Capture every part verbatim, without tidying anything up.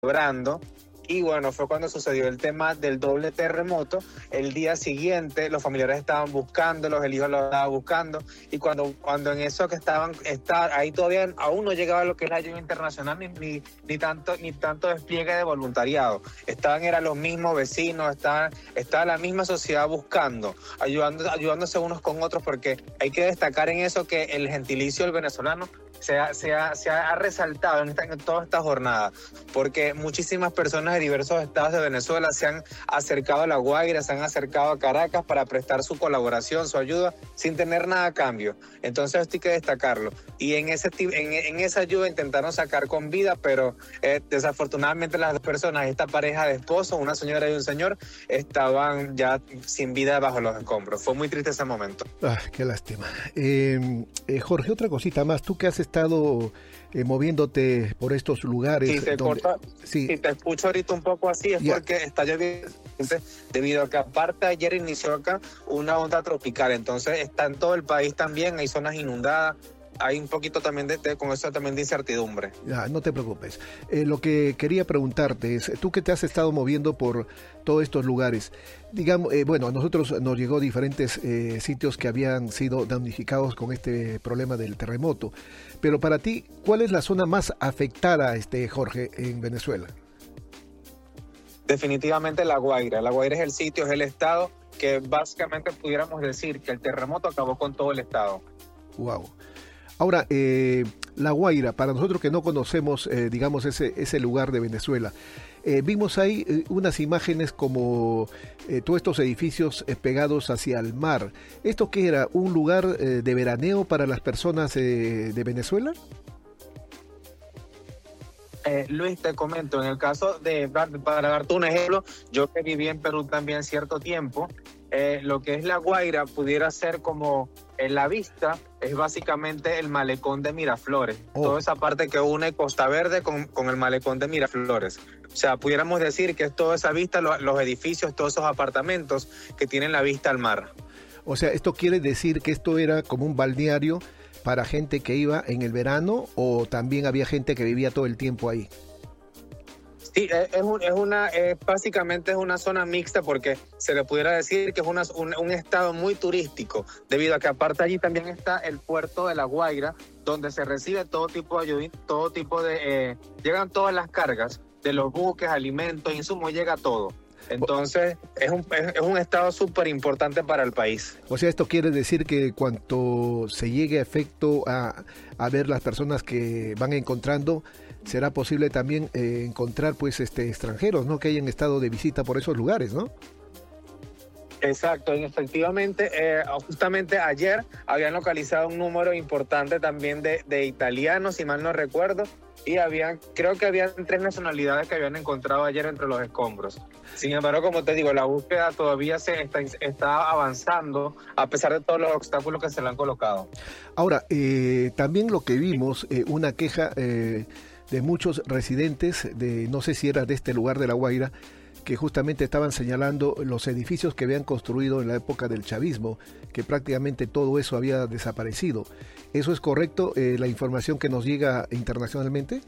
celebrando. Y bueno, fue cuando sucedió el tema del doble terremoto. El día siguiente los familiares estaban buscándolos, el hijo los estaba buscando. Y cuando, cuando en eso que estaban, está, ahí todavía aún no llegaba lo que es la ayuda internacional, ni, ni, ni, tanto, ni tanto despliegue de voluntariado. Estaban, eran los mismos vecinos, estaban, estaba la misma sociedad buscando, ayudando, ayudándose unos con otros, porque hay que destacar en eso que el gentilicio del venezolano se ha, se ha, se ha resaltado en, esta, en toda esta jornada, porque muchísimas personas de diversos estados de Venezuela se han acercado a La Guaira, se han acercado a Caracas para prestar su colaboración, su ayuda, sin tener nada a cambio. Entonces esto hay que destacarlo. Y en, ese, en, en esa ayuda intentaron sacar con vida, pero eh, desafortunadamente las dos personas, esta pareja de esposos, una señora y un señor, estaban ya sin vida bajo los escombros. Fue muy triste ese momento. Ah, qué lástima. Eh, eh, Jorge, otra cosita más. Tú que has estado eh, moviéndote por estos lugares. Si te, donde... corta, sí. si te escucho ahorita un poco así, es yeah. porque está lloviendo, debido a que aparte ayer inició acá una onda tropical, entonces está en todo el país también, hay zonas inundadas. Hay un poquito también de, de, con eso también de incertidumbre. Ya, no te preocupes. Eh, lo que quería preguntarte es, tú que te has estado moviendo por todos estos lugares, digamos, eh, bueno, a nosotros nos llegó diferentes eh, sitios que habían sido damnificados con este problema del terremoto, pero para ti, ¿cuál es la zona más afectada, este Jorge, en Venezuela? Definitivamente La Guaira. La Guaira es el sitio, es el estado que básicamente pudiéramos decir que el terremoto acabó con todo el estado. Wow. Ahora, eh, La Guaira, para nosotros que no conocemos, eh, digamos, ese, ese lugar de Venezuela, eh, vimos ahí eh, unas imágenes como eh, todos estos edificios eh, pegados hacia el mar. ¿Esto qué era? ¿Un lugar eh, de veraneo para las personas eh, de Venezuela? Eh, Luis, te comento, en el caso de, para darte un ejemplo, yo que viví en Perú también cierto tiempo, eh, lo que es La Guaira pudiera ser como en la vista, es básicamente el malecón de Miraflores, oh. toda esa parte que une Costa Verde con, con el malecón de Miraflores. O sea, pudiéramos decir que es toda esa vista, lo, los edificios, todos esos apartamentos que tienen la vista al mar. O sea, ¿esto quiere decir que esto era como un balneario para gente que iba en el verano o también había gente que vivía todo el tiempo ahí? Sí, es, un, es una, es, básicamente es una zona mixta porque se le pudiera decir que es una, un, un estado muy turístico, debido a que aparte allí también está el puerto de La Guaira, donde se recibe todo tipo de ayuda, todo tipo de, eh, llegan todas las cargas de los buques, alimentos, insumos, llega todo. Entonces es un, es, es un estado súper importante para el país. O sea, esto quiere decir que cuanto se llegue a efecto a, a ver las personas que van encontrando, será posible también eh, encontrar pues este extranjeros, ¿no? Que hayan estado de visita por esos lugares, ¿no? Exacto, y efectivamente, eh, justamente ayer habían localizado un número importante también de, de italianos, si mal no recuerdo, y habían, creo que habían tres nacionalidades que habían encontrado ayer entre los escombros. Sin embargo, como te digo, la búsqueda todavía se está, está avanzando a pesar de todos los obstáculos que se le han colocado. Ahora, eh, también lo que vimos, eh, una queja eh, de muchos residentes, de no sé si era de este lugar de La Guaira, que justamente estaban señalando los edificios que habían construido en la época del chavismo, que prácticamente todo eso había desaparecido. ¿Eso es correcto, eh, la información que nos llega internacionalmente?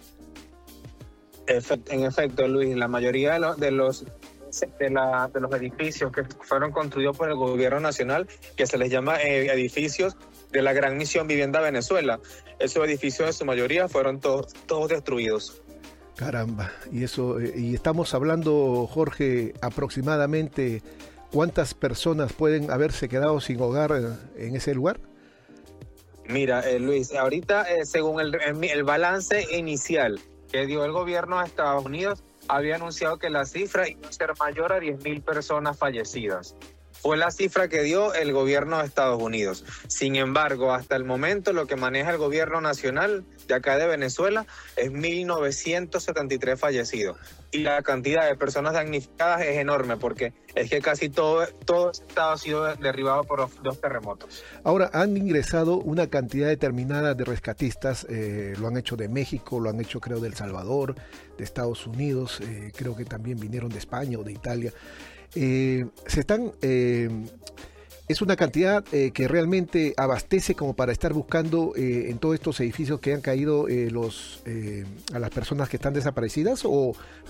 En efecto, Luis, la mayoría de los, de los, de la, de los edificios que fueron construidos por el gobierno nacional, que se les llama eh, edificios de la Gran Misión Vivienda Venezuela, esos edificios en su mayoría fueron todos, todos destruidos. Caramba, y eso, y estamos hablando, Jorge, aproximadamente ¿cuántas personas pueden haberse quedado sin hogar en ese lugar? Mira, eh, Luis, ahorita eh, según el, el, el balance inicial que dio el gobierno de Estados Unidos, había anunciado que la cifra iba a ser mayor a diez mil personas fallecidas. Fue la cifra que dio el gobierno de Estados Unidos. Sin embargo, hasta el momento lo que maneja el gobierno nacional de acá de Venezuela es mil novecientos setenta y tres fallecidos. Y la cantidad de personas damnificadas es enorme porque es que casi todo, todo el estado ha sido derribado por los dos terremotos. Ahora, han ingresado una cantidad determinada de rescatistas, eh, lo han hecho de México, lo han hecho creo de El Salvador, de Estados Unidos, eh, creo que también vinieron de España o de Italia. Eh, se están eh, es una cantidad eh, que realmente abastece como para estar buscando eh, en todos estos edificios que han caído eh, los eh, a las personas que están desaparecidas, o